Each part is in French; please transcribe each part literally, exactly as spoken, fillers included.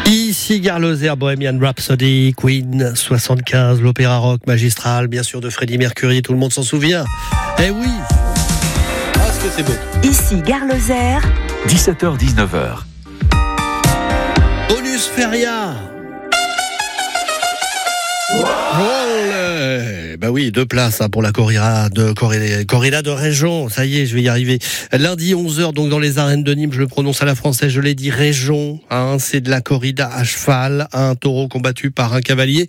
Ici Gare Lozère, Bohemian Rhapsody, Queen, soixante-quinze, l'opéra rock magistral, bien sûr de Freddie Mercury, tout le monde s'en souvient. Eh oui. Ah, ce que c'est beau. Ici Gare Lozère, dix-sept heures dix-neuf heures. Bonus Feria. Olé. Bah oui, deux places hein, pour la corrida de, corrida, corrida de région. Ça y est, je vais y arriver. Lundi onze heures, donc dans les arènes de Nîmes, je le prononce à la française, je l'ai dit région. Hein, c'est de la corrida à cheval, un taureau combattu par un cavalier.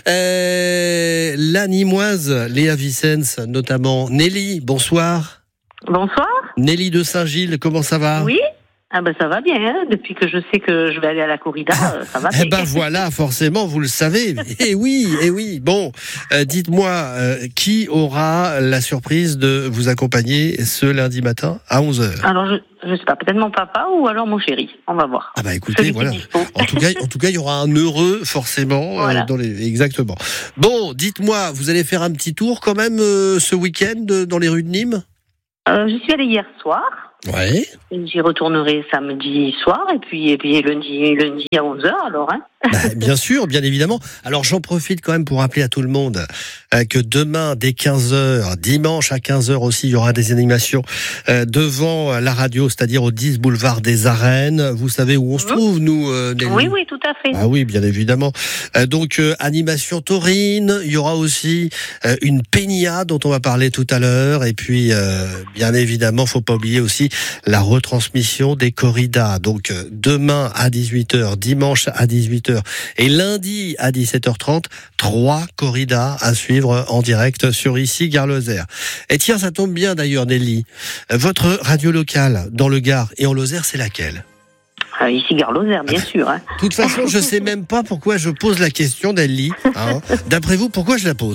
Euh, la Nîmoise, Léa Vicens, notamment. Nelly, bonsoir. Bonsoir. Nelly de Saint-Gilles, comment ça va ? Oui. Ah ben ça va bien, hein. Depuis que je sais que je vais aller à la corrida, ça va bien. Eh ben voilà, forcément, vous le savez. Eh oui, eh oui. Bon, euh, dites-moi, euh, qui aura la surprise de vous accompagner ce lundi matin à onze heures ? Alors je je sais pas, peut-être mon papa ou alors mon chéri. On va voir. Ah bah écoutez, voilà. En tout cas, en tout cas, il y aura un heureux forcément. Voilà. Euh, dans les... Exactement. Bon, dites-moi, vous allez faire un petit tour quand même euh, ce week-end euh, dans les rues de Nîmes ? Euh, j'y suis allée hier soir. Ouais. Et j'y retournerai samedi soir et puis et puis lundi lundi à onze heures alors hein. Bah, bien sûr, bien évidemment. Alors j'en profite quand même pour rappeler à tout le monde euh, que demain dès quinze heures, dimanche à quinze heures aussi, il y aura des animations euh, devant la radio, c'est-à-dire au dix boulevard des Arènes. Vous savez où on se trouve, nous, euh, Nelly ? Oui, oui, tout à fait. Ah oui, bien évidemment. Euh, donc euh, animation taurine, il y aura aussi euh, une peña dont on va parler tout à l'heure, et puis euh, bien évidemment, faut pas oublier aussi la retransmission des corridas. Donc euh, demain à dix-huit heures, dimanche à dix-huit heures et lundi à dix-sept heures trente, trois corridas à suivre en direct sur Ici Gare Lozère. Et tiens, ça tombe bien d'ailleurs, Nelly. Votre radio locale dans le Gard et en Lozère, c'est laquelle ? Euh, ici Gare Lozère, bien sûr. Hein. De toute façon, je sais même pas pourquoi je pose la question, Nelly. Hein. D'après vous, pourquoi je la pose ?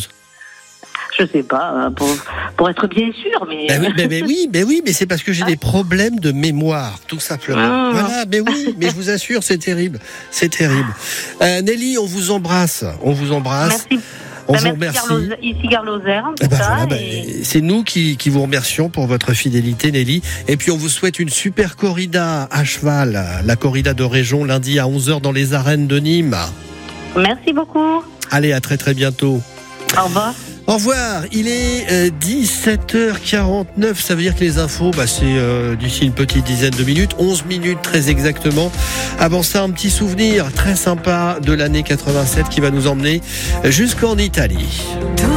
Je sais pas, pour, pour être bien sûr, mais... Ben oui, ben, ben oui, ben oui, mais c'est parce que j'ai des problèmes de mémoire, tout simplement. Ah. Voilà, ben oui, mais je vous assure, c'est terrible, c'est terrible. Euh, Nelly, on vous embrasse, on vous embrasse. Merci. On Ben, vous merci remercie. Gare Lozère, ici Gare Lozère, en tout Eh ben cas, voilà, ben, et... c'est nous qui, qui vous remercions pour votre fidélité, Nelly. Et puis on vous souhaite une super corrida à cheval, la corrida de région, lundi à onze heures dans les arènes de Nîmes. Merci beaucoup. Allez, à très très bientôt. Au revoir. Au revoir, il est euh, dix-sept heures quarante-neuf, ça veut dire que les infos, bah, c'est euh, d'ici une petite dizaine de minutes, onze minutes très exactement. Avant ça, un petit souvenir très sympa de l'année quatre-vingt-sept qui va nous emmener jusqu'en Italie.